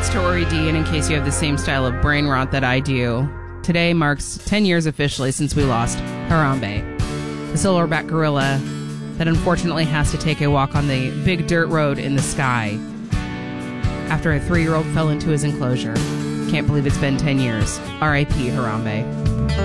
It's Tori D, and in case you have the same style of brain rot that I do, today marks 10 years officially since we lost Harambe, the silverback gorilla that unfortunately has to take a walk on the big dirt road in the sky after a 3-year-old fell into his enclosure. Can't believe it's been 10 years. R.I.P. Harambe.